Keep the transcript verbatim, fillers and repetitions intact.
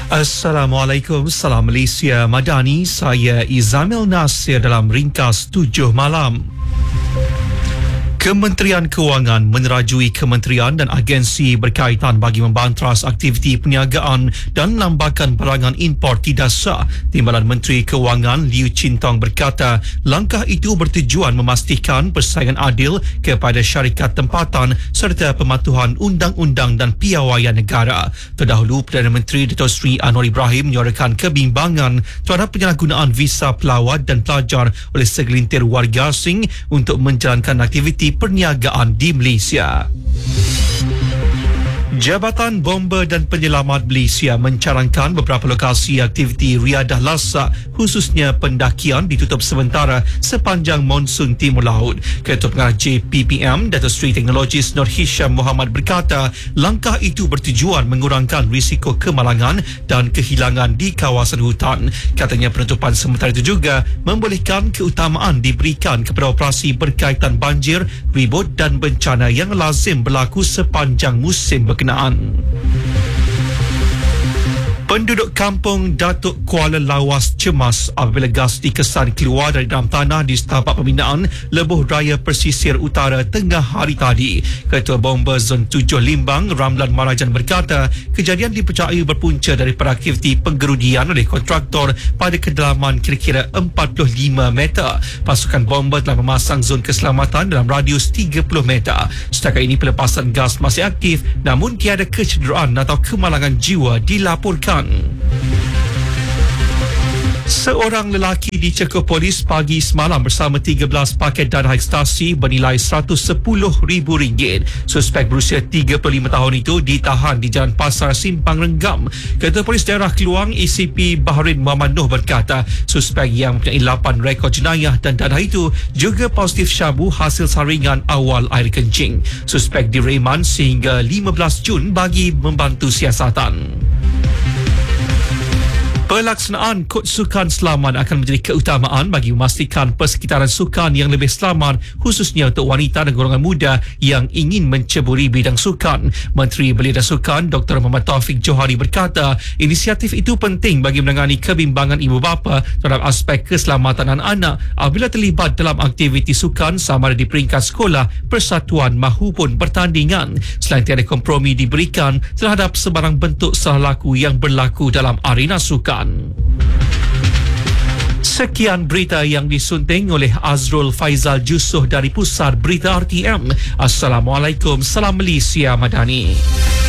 Assalamualaikum, Salam Malaysia Madani. Saya Izamil Nasir dalam ringkas tujuh malam. Kementerian Kewangan menerajui kementerian dan agensi berkaitan bagi membantras aktiviti perniagaan dan lambakan barangan impor tidak sah. Timbalan Menteri Kewangan Liu Chin Tong berkata, langkah itu bertujuan memastikan persaingan adil kepada syarikat tempatan serta pematuhan undang-undang dan piawaian negara. Terdahulu, Perdana Menteri Dato' Sri Anwar Ibrahim menyuarakan kebimbangan terhadap penyalahgunaan visa pelawat dan pelajar oleh segelintir warga asing untuk menjalankan aktiviti perniagaan di Malaysia. Jabatan Bomber dan Penyelamat Malaysia mencarangkan beberapa lokasi aktiviti riadah lasak khususnya pendakian ditutup sementara sepanjang monsun Timur Laut. Ketua Pengarah J P P M Dato' Sri Teknologis Nur Hisham Muhammad berkata, langkah itu bertujuan mengurangkan risiko kemalangan dan kehilangan di kawasan hutan. Katanya penutupan sementara itu juga membolehkan keutamaan diberikan kepada operasi berkaitan banjir, ribut dan bencana yang lazim berlaku sepanjang musim berkenaan. Penduduk kampung Datuk Kuala Lawas cemas apabila gas dikesan keluar dari dalam tanah di setapak pembinaan Lebuh Raya Pesisir Utara tengah hari tadi. Ketua Bomber Zon tujuh Limbang Ramlan Marajan berkata, kejadian dipercayai berpunca daripada aktiviti penggerudian oleh kontraktor pada kedalaman kira-kira empat puluh lima meter. Pasukan bomber telah memasang zon keselamatan dalam radius tiga puluh meter. Setakat ini pelepasan gas masih aktif, namun tiada kecederaan atau kemalangan jiwa dilaporkan. Seorang lelaki dicekal polis pagi semalam bersama tiga belas paket darah ekstasi bernilai seratus sepuluh ribu ringgit. Suspek berusia tiga puluh lima tahun itu ditahan di Jalan Pasar Simpang Renggam. Ketua Polis Daerah Keluang A C P Baharin Muhammad Noh berkata, suspek yang mempunyai lapan rekod jenayah dan darah itu juga positif syabu hasil saringan awal air kencing. Suspek direman sehingga lima belas Jun bagi membantu siasatan. Pelaksanaan Kod Sukan Selamat akan menjadi keutamaan bagi memastikan persekitaran sukan yang lebih selamat khususnya untuk wanita dan golongan muda yang ingin menceburi bidang sukan. Menteri Belia dan Sukan Doktor Muhammad Taufik Johari berkata, inisiatif itu penting bagi menangani kebimbangan ibu bapa terhadap aspek keselamatan anak-anak apabila terlibat dalam aktiviti sukan sama ada di peringkat sekolah, persatuan mahupun pertandingan. Selain tiada kompromi diberikan terhadap sebarang bentuk salah laku yang berlaku dalam arena sukan. Sekian berita yang disunting oleh Azrul Faizal Jusuh dari Pusat Berita R T M. Assalamualaikum, Salam Malaysia Madani.